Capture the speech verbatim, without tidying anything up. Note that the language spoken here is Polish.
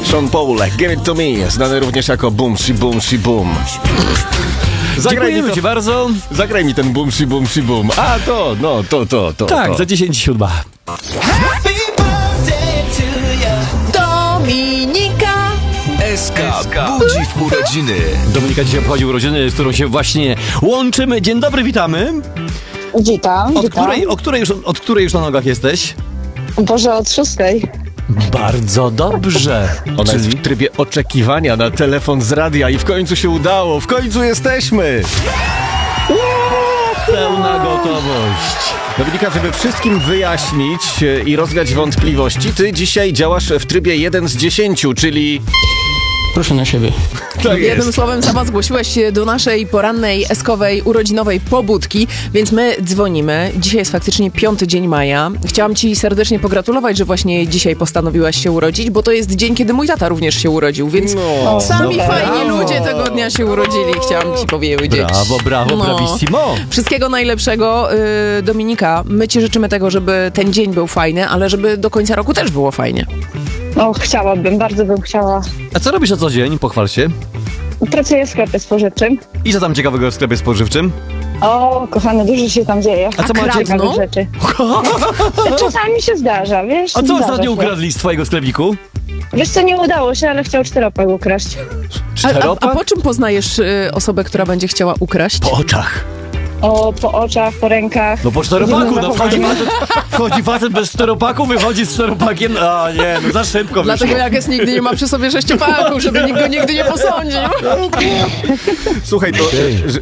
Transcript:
Sean Paul, Give It To Me, znany również jako Boom Shi Boom Shi Boom. Zagraj Dziękujemy ci bardzo. Zagraj mi ten Boom Shi Boom Shi Boom. A to, no, to, to, to. Tak, to. za dziesięć siódma. Dominika S K budzi w urodziny. Dominika dzisiaj obchodzi urodziny, z którą się właśnie łączymy. Dzień dobry, witamy. Witam, Od witam. której, o której już, od której już na nogach jesteś? Boże, od szóstej. Bardzo dobrze. Ona jest Czyli w trybie oczekiwania na telefon z radia i w końcu się udało. W końcu jesteśmy. pełna gotowość. Dominika, żeby wszystkim wyjaśnić e, i rozwiać wątpliwości, ty dzisiaj działasz w trybie jeden z dziesięciu, czyli... Proszę na siebie. Tak Jednym jest. słowem sama zgłosiłeś się do naszej porannej, eskowej, urodzinowej pobudki, więc my dzwonimy. Dzisiaj jest faktycznie piąty dzień maja. Chciałam ci serdecznie pogratulować, że właśnie dzisiaj postanowiłaś się urodzić, bo to jest dzień, kiedy mój tata również się urodził, więc No, sami no, fajni brawo. ludzie tego dnia się urodzili, chciałam ci powiedzieć. Brawo, brawo, No. bravissimo. Wszystkiego najlepszego, yy, Dominika. My ci życzymy tego, żeby ten dzień był fajny, ale żeby do końca roku też było fajnie. No, chciałabym, bardzo bym chciała. A co robisz na co dzień? Pochwal się. Pracuję w sklepie spożywczym. I co tam ciekawego w sklepie spożywczym? O, kochany, dużo się tam dzieje. A co macie? Ciekawych kradną? rzeczy. Czasami się zdarza, wiesz? A co zdarza ostatnio się. ukradli z twojego sklepiku? Wiesz co, nie udało się, ale chciał czteropak ukraść. A, a, a Czteropak? po czym poznajesz y, osobę, która będzie chciała ukraść? Po oczach. O, po oczach, po rękach. No po czteropaku, Dziwne no wchodzi zachowanie. facet, wchodzi facet bez czteropaku, wychodzi z czteropakiem. A nie, no za szybko Dlatego wyszło. Jages nigdy nie ma przy sobie sześciopaku, żeby nikt go nigdy nie posądził. Słuchaj, to... że-